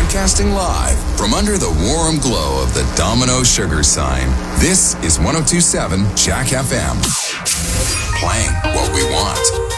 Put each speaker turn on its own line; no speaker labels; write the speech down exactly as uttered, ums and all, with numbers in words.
Broadcasting live from under the warm glow of the Domino Sugar sign. This is one oh two point seven Jack F M. Playing what we want.